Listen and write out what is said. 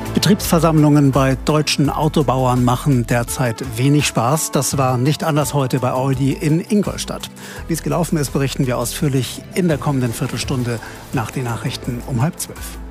Betriebsversammlungen bei deutschen Autobauern machen derzeit wenig Spaß. Das war nicht anders heute bei Audi in Ingolstadt. Wie es gelaufen ist, berichten wir ausführlich in der kommenden Viertelstunde nach den Nachrichten um 11:30.